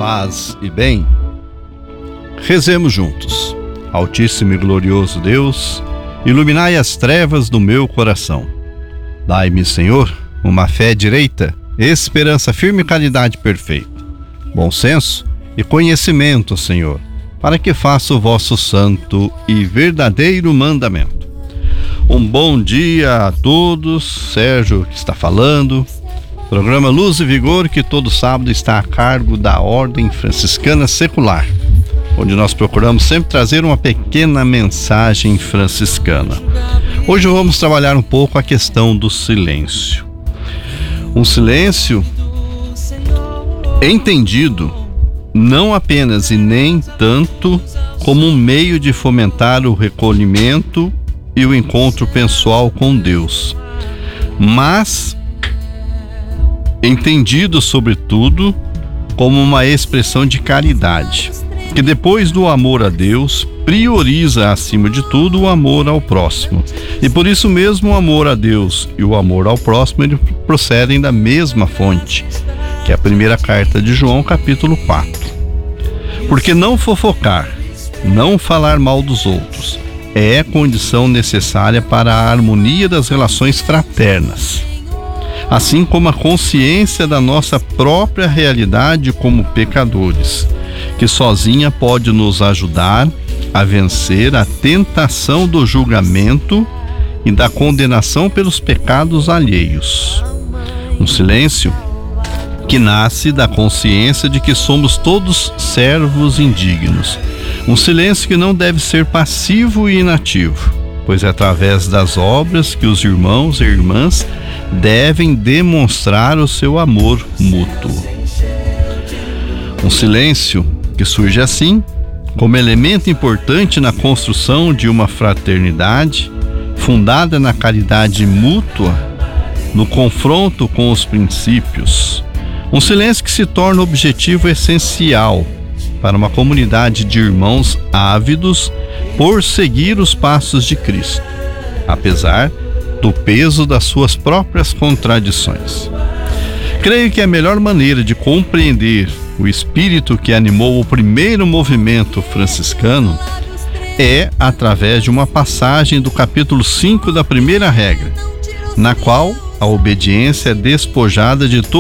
paz e bem. Rezemos juntos. Altíssimo e glorioso Deus, iluminai as trevas do meu coração. Dai-me, Senhor, uma fé direita, esperança firme e caridade perfeita, bom senso e conhecimento, Senhor, para que faça o vosso santo e verdadeiro mandamento. Um bom dia a todos. Sérgio que está falando. Programa Luz e Vigor, que todo sábado está a cargo da Ordem Franciscana Secular, onde nós procuramos sempre trazer uma pequena mensagem franciscana. Hoje vamos trabalhar um pouco a questão do silêncio. Um silêncio entendido não apenas e nem tanto como um meio de fomentar o recolhimento e o encontro pessoal com Deus, mas entendido sobretudo como uma expressão de caridade, que depois do amor a Deus, prioriza acima de tudo o amor ao próximo. E por isso mesmo o amor a Deus e o amor ao próximo eles procedem da mesma fonte, que é a primeira carta de João, capítulo 4. Porque não fofocar, não falar mal dos outros, é condição necessária para a harmonia das relações fraternas, assim como a consciência da nossa própria realidade como pecadores, que sozinha pode nos ajudar a vencer a tentação do julgamento e da condenação pelos pecados alheios. Um silêncio que nasce da consciência de que somos todos servos indignos. Um silêncio que não deve ser passivo e inativo, pois é através das obras que os irmãos e irmãs devem demonstrar o seu amor mútuo. Um silêncio que surge assim, como elemento importante na construção de uma fraternidade fundada na caridade mútua, no confronto com os princípios. Um silêncio que se torna objetivo essencial para uma comunidade de irmãos ávidos por seguir os passos de Cristo, apesar do peso das suas próprias contradições. Creio que a melhor maneira de compreender o espírito que animou o primeiro movimento franciscano é através de uma passagem do capítulo 5 da primeira regra, na qual a obediência é despojada de